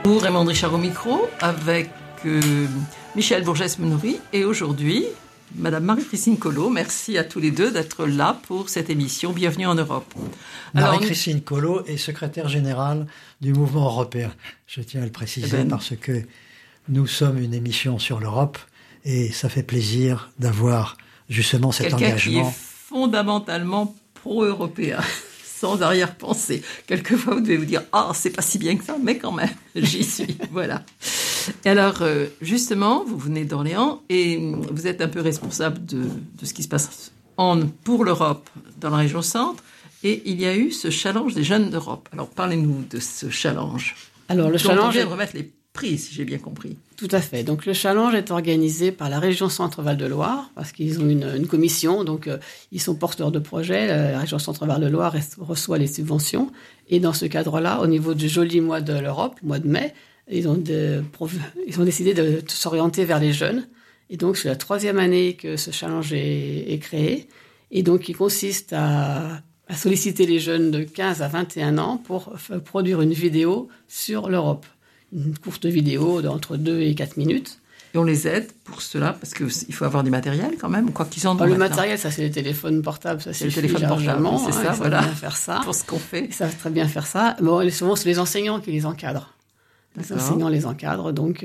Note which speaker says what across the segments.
Speaker 1: Raymond Richard au micro avec Michel Bourgès-Menoury et aujourd'hui, Madame Marie-Christine Collot. Merci à tous les deux d'être là pour cette émission. Bienvenue en Europe.
Speaker 2: Marie-Christine Collot est secrétaire générale du mouvement européen. Je tiens à le préciser parce que nous sommes une émission sur l'Europe et ça fait plaisir d'avoir justement cet engagement.
Speaker 1: Quelqu'un qui est fondamentalement pro-européen. Sans arrière-pensée. Quelquefois, vous devez vous dire « Ah, c'est pas si bien que ça, mais quand même, j'y suis. » Voilà. Et alors, justement, vous venez d'Orléans et vous êtes un peu responsable de ce qui se passe pour l'Europe dans la région centre. Et il y a eu ce challenge des jeunes d'Europe. Alors, parlez-nous de ce challenge.
Speaker 3: Alors, le challenge...
Speaker 1: On vient de remettre les prix, si j'ai bien compris.
Speaker 3: Tout à fait. Donc, le challenge est organisé par la région Centre-Val de Loire, parce qu'ils ont une commission, donc ils sont porteurs de projets. La région Centre-Val de Loire reçoit les subventions. Et dans ce cadre-là, au niveau du joli mois de l'Europe, mois de mai, ils ont décidé de s'orienter vers les jeunes. Et donc, c'est la 3e année que ce challenge est créé. Et donc, il consiste à solliciter les jeunes de 15 à 21 ans pour produire une vidéo sur l'Europe. Une courte vidéo d'entre 2 et 4 minutes.
Speaker 1: Et on les aide pour cela, parce qu'il faut avoir du matériel quand même, quoi qu'ils en ont
Speaker 3: le
Speaker 1: maintenant.
Speaker 3: matériel, ça c'est les téléphones portables, ça c'est
Speaker 1: le téléphone portable, c'est ça, voilà.
Speaker 3: Ils savent bien faire ça.
Speaker 1: Pour ce qu'on fait.
Speaker 3: Ils savent très bien faire ça. Bon, souvent, c'est les enseignants qui les encadrent. Les enseignants les encadrent, donc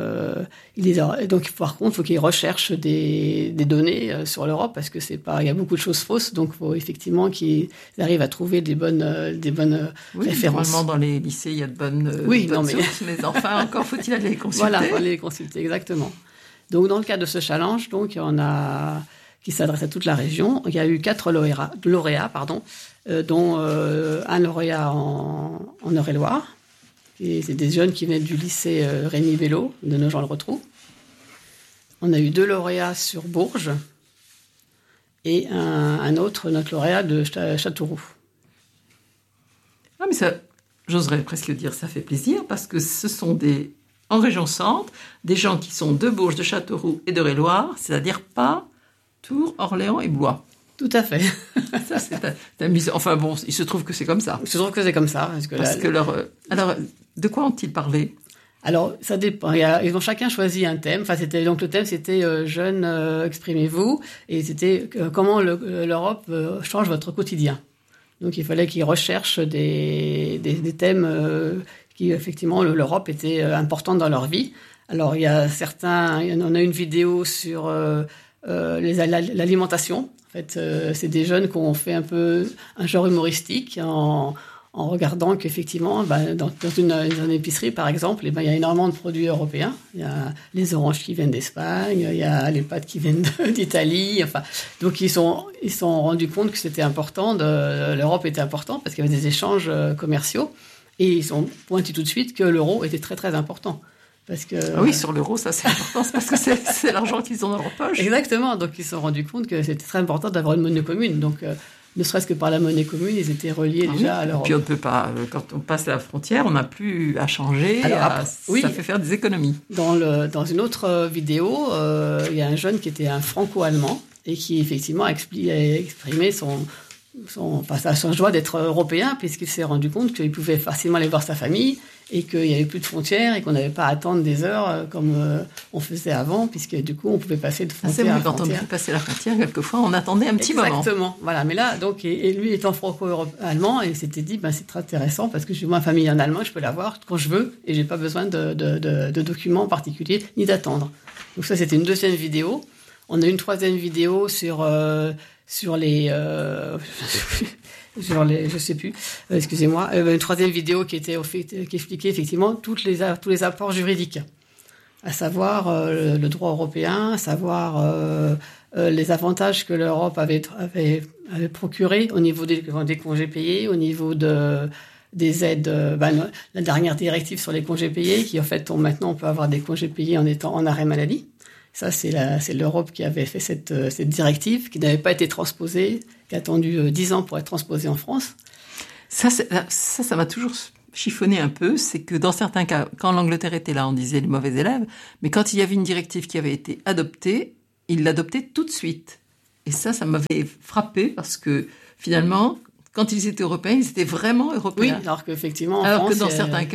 Speaker 3: par contre, il faut qu'ils recherchent des données sur l'Europe parce que il y a beaucoup de choses fausses, donc il faut effectivement qu'ils arrivent à trouver des bonnes références.
Speaker 1: Normalement, dans les lycées, il y a de bonnes sources, mais enfin, encore faut-il aller les consulter.
Speaker 3: Voilà, faut aller les consulter, exactement. Donc, dans le cadre de ce challenge, donc, qui s'adresse à toute la région, il y a eu 4 lauréats, dont un lauréat en Eure-et-Loire. Et c'est des jeunes qui viennent du lycée Rémi Bello de Nogent-le-Rotrou. On a eu 2 lauréats sur Bourges et notre lauréat de Châteauroux.
Speaker 1: Ah, mais ça, j'oserais presque dire, ça fait plaisir parce que ce sont en région centre, des gens qui sont de Bourges, de Châteauroux et d'Eure-et-Loire, c'est-à-dire pas Tours, Orléans et Blois.
Speaker 3: Tout à fait.
Speaker 1: Ça, c'est amusant. Enfin bon, il se trouve que c'est comme ça.
Speaker 3: Il se trouve que c'est comme ça.
Speaker 1: Alors, de quoi ont-ils parlé ?
Speaker 3: Alors, ça dépend. Ils ont chacun choisi un thème. Enfin, donc le thème, c'était jeunes, exprimez-vous. Et c'était comment l'Europe change votre quotidien. Donc, il fallait qu'ils recherchent des thèmes qui, effectivement, l'Europe était importante dans leur vie. Alors, on a une vidéo sur l'alimentation. En fait, c'est des jeunes qui ont fait un peu un genre humoristique en regardant qu'effectivement, dans une épicerie, par exemple, il y a énormément de produits européens. Il y a les oranges qui viennent d'Espagne, il y a les pâtes qui viennent d'Italie. Enfin, donc ils sont rendus compte que c'était important, l'Europe était importante parce qu'il y avait des échanges commerciaux. Et ils ont pointé tout de suite que l'euro était très très important. Parce que,
Speaker 1: oui, sur l'euro, ça c'est important, c'est parce que c'est l'argent qu'ils ont dans leur poche.
Speaker 3: Exactement, donc ils se sont rendus compte que c'était très important d'avoir une monnaie commune. Donc, ne serait-ce que par la monnaie commune, ils étaient reliés déjà à l'Europe.
Speaker 1: Puis on ne peut pas, quand on passe la frontière, on n'a plus à changer, ça fait faire des économies.
Speaker 3: Dans une autre vidéo, il y a un jeune qui était un franco-allemand et qui effectivement a exprimé sa joie d'être européen puisqu'il s'est rendu compte qu'il pouvait facilement aller voir sa famille et qu'il n'y avait plus de frontières et qu'on n'avait pas à attendre des heures comme on faisait avant, puisque du coup, on pouvait passer de frontière à frontière.
Speaker 1: Quand on pouvait passer la frontière, quelquefois, on attendait un petit moment.
Speaker 3: Exactement, voilà. Mais là, donc, et lui étant franco-allemand, il s'était dit, c'est très intéressant parce que j'ai ma famille en allemand, je peux la voir quand je veux et j'ai pas besoin de documents particuliers ni d'attendre. Donc ça, c'était une 2e vidéo. On a une 3e vidéo sur les... je sais plus, excusez-moi, une 3e vidéo qui expliquait effectivement tous les apports juridiques, à savoir le droit européen, à savoir les avantages que l'Europe avait procurés au niveau des congés payés, au niveau des aides, la dernière directive sur les congés payés, qui en fait maintenant on peut avoir des congés payés en étant en arrêt maladie. Ça, c'est l'Europe qui avait fait cette directive, qui n'avait pas été transposée, qui a attendu 10 ans pour être transposée en France.
Speaker 1: Ça m'a toujours chiffonné un peu. C'est que dans certains cas, quand l'Angleterre était là, on disait les mauvais élèves. Mais quand il y avait une directive qui avait été adoptée, ils l'adoptaient tout de suite. Et ça m'avait frappé parce que finalement, quand ils étaient européens, ils étaient vraiment européens.
Speaker 3: Oui, alors qu'effectivement,
Speaker 1: alors que dans certains cas,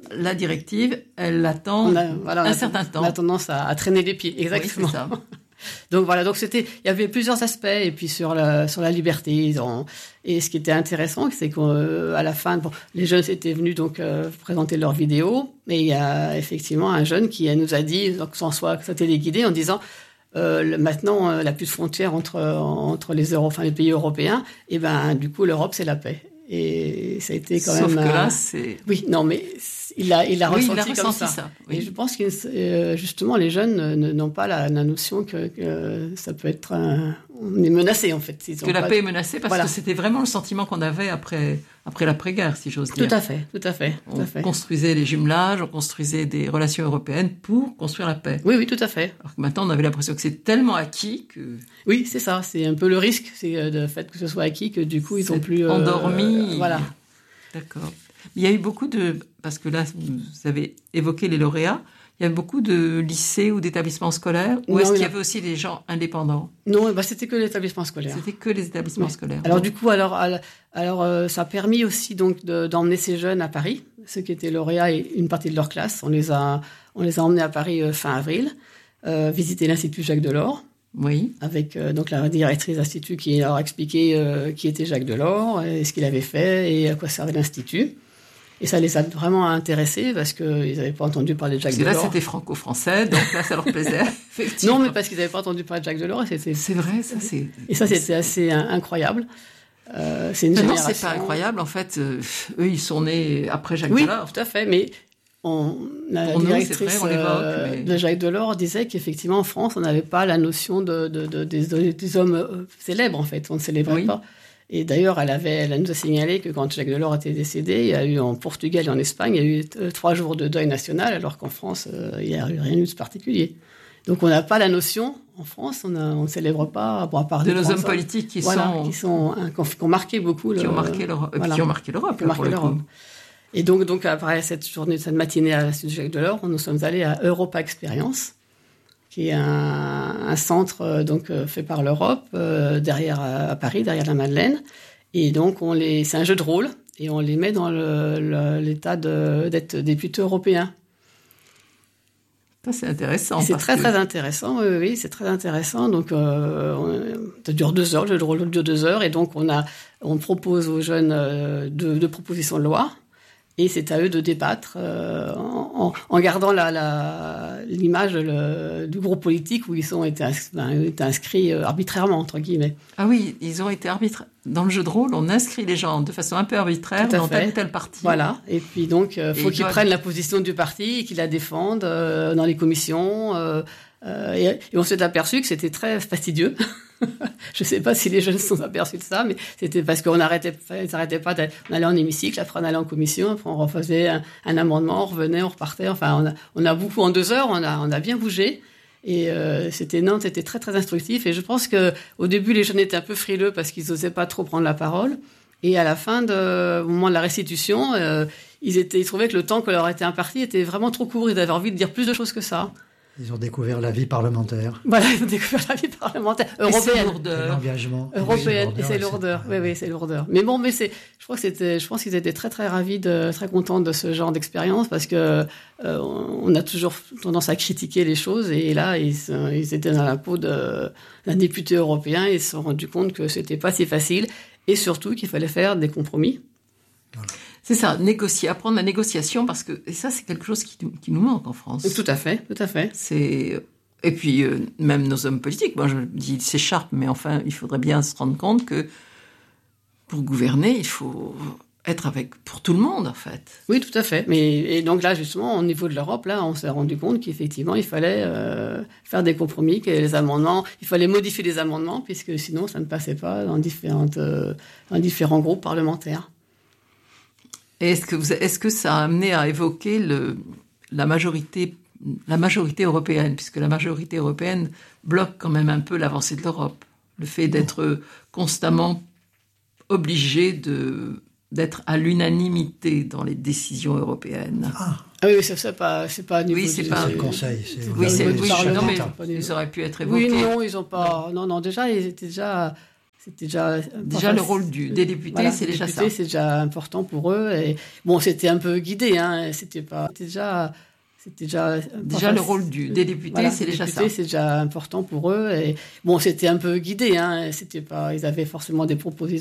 Speaker 1: la directive, elle attend un certain temps.
Speaker 3: On a tendance à traîner les pieds, exactement.
Speaker 1: Oui, c'est ça.
Speaker 3: Donc voilà, donc il y avait plusieurs aspects, et puis sur la liberté, et ce qui était intéressant, c'est qu'à la fin, les jeunes étaient venus donc présenter leurs vidéos, et il y a effectivement un jeune qui nous a dit, donc sans soi téléguidé, en disant maintenant la plus de frontières entre les pays européens, et ben du coup l'Europe c'est la paix. Et ça a été quand
Speaker 1: Sauf
Speaker 3: même.
Speaker 1: que là, c'est.
Speaker 3: Oui, non, mais il a ressenti comme ça.
Speaker 1: Oui.
Speaker 3: Et je pense que justement, les jeunes n'ont pas la notion que ça peut être. On est menacé, en fait.
Speaker 1: Que la paix est menacée, parce que c'était vraiment le sentiment qu'on avait après l'après-guerre, si j'ose dire.
Speaker 3: Tout à fait.
Speaker 1: On construisait les jumelages, on construisait des relations européennes pour construire la paix.
Speaker 3: Oui, tout à fait.
Speaker 1: Alors que maintenant, on avait l'impression que c'est tellement acquis que.
Speaker 3: Oui, c'est ça. C'est un peu le risque, c'est le fait que ce soit acquis, que du coup, ils sont plus.
Speaker 1: Endormis.
Speaker 3: Voilà.
Speaker 1: D'accord. Il y a eu beaucoup parce que là, vous avez évoqué les lauréats, il y a beaucoup de lycées ou d'établissements scolaires, ou est-ce qu'il y avait aussi des gens indépendants?
Speaker 3: Non, c'était que l'établissement scolaire.
Speaker 1: C'était que les établissements scolaires.
Speaker 3: Alors du coup, ça a permis aussi donc d'emmener ces jeunes à Paris, ceux qui étaient lauréats et une partie de leur classe. On les a emmenés à Paris fin avril, visiter l'Institut Jacques Delors.
Speaker 1: Oui.
Speaker 3: Avec donc la directrice de l'Institut qui leur a expliqué qui était Jacques Delors et ce qu'il avait fait et à quoi servait l'Institut. Et ça les a vraiment intéressés parce qu'ils n'avaient pas entendu parler de Jacques Delors.
Speaker 1: Là, c'était franco-français, donc là, ça leur plaisait.
Speaker 3: Non, mais parce qu'ils n'avaient pas entendu parler de Jacques Delors.
Speaker 1: C'est vrai, ça, c'est...
Speaker 3: Et ça, c'était assez incroyable. C'est une génération...
Speaker 1: Non, c'est pas incroyable. En fait, eux, ils sont nés après Jacques Delors.
Speaker 3: Oui, tout à fait, mais... La directrice de Jacques Delors disait qu'effectivement en France on n'avait pas la notion des hommes célèbres, en fait, on ne célébrait pas. Et d'ailleurs elle nous a signalé que quand Jacques Delors était décédé, il y a eu en Portugal et en Espagne, il y a eu 3 jours de deuil national, alors qu'en France il n'y a rien eu de particulier. Donc on n'a pas la notion en France, on ne célèbre pas, à part
Speaker 1: de nos hommes politiques qui
Speaker 3: ont marqué beaucoup
Speaker 1: qui ont marqué l'Europe, qui ont marqué l'Europe.
Speaker 3: Et donc après cette matinée à l'Institut Jacques Delors, nous sommes allés à Europa Experience, qui est un centre fait par l'Europe à Paris, derrière la Madeleine. Et donc c'est un jeu de rôle et on les met dans l'état d'être députés européens.
Speaker 1: Ça, c'est intéressant.
Speaker 3: C'est très intéressant. Oui, c'est très intéressant. Donc ça dure 2 heures, le jeu de rôle dure 2 heures, et donc on propose aux jeunes deux propositions de loi. Et c'est à eux de débattre en gardant l'image du groupe politique où ils ont été inscrits arbitrairement, entre guillemets.
Speaker 1: Ah oui, ils ont été arbitraires. Dans le jeu de rôle, on inscrit les gens de façon un peu arbitraire dans tel ou tel parti.
Speaker 3: Voilà. Et puis donc, il faut qu'ils prennent la position du parti et qu'ils la défendent dans les commissions. Et on s'est aperçu que c'était très fastidieux. Je ne sais pas si les jeunes se sont aperçus de ça, mais c'était parce qu'on n'arrêtait pas. On allait en hémicycle, après on allait en commission, après on refaisait un amendement, on revenait, on repartait. Enfin, on a beaucoup en 2 heures, on a bien bougé. Et c'était très très instructif. Et je pense que au début les jeunes étaient un peu frileux parce qu'ils n'osaient pas trop prendre la parole. Et à la fin, au moment de la restitution, ils trouvaient que le temps que leur était imparti était vraiment trop court. Ils avaient envie de dire plus de choses que ça.
Speaker 2: Ils ont découvert la vie parlementaire.
Speaker 3: Voilà, ils ont découvert la vie parlementaire européenne.
Speaker 2: L'engagement.
Speaker 3: Européenne, et c'est lourdeur. Oui, c'est lourdeur. Mais bon, je pense qu'ils étaient très, très ravis, très contents de ce genre d'expérience parce que on a toujours tendance à critiquer les choses, et là, ils étaient dans la peau d'un député européen et ils se sont rendus compte que c'était pas si facile et surtout qu'il fallait faire des compromis.
Speaker 1: Voilà. C'est ça, négocier, apprendre la négociation, parce que et ça, c'est quelque chose qui nous manque en France.
Speaker 3: Tout à fait.
Speaker 1: Et puis, même nos hommes politiques, moi je dis ils s'écharpent, mais enfin, il faudrait bien se rendre compte que pour gouverner, il faut être pour tout le monde, en fait.
Speaker 3: Oui, tout à fait. Et donc là, justement, au niveau de l'Europe, là, on s'est rendu compte qu'effectivement, il fallait faire des compromis, que les amendements, il fallait modifier les amendements, puisque sinon, ça ne passait pas dans différents groupes parlementaires.
Speaker 1: Et est-ce que ça a amené à évoquer la majorité européenne, puisque la majorité européenne bloque quand même un peu l'avancée de l'Europe, le fait d'être constamment obligé d'être à l'unanimité dans les décisions européennes.
Speaker 2: Ah
Speaker 3: oui, c'est pas au niveau
Speaker 2: du Conseil.
Speaker 1: Oui, non, mais ils auraient pu être évoqués.
Speaker 3: Oui, non, ils ont pas. Non, déjà, ils étaient déjà. C'était déjà
Speaker 1: le rôle des députés,
Speaker 3: voilà,
Speaker 1: c'est déjà ça.
Speaker 3: C'est déjà important pour eux. Et bon, c'était un peu guidé, hein. C'était déjà
Speaker 1: le rôle des députés,
Speaker 3: voilà,
Speaker 1: c'est déjà ça.
Speaker 3: C'est déjà important pour eux. Et bon, c'était un peu guidé, hein. Ils avaient forcément des propositions.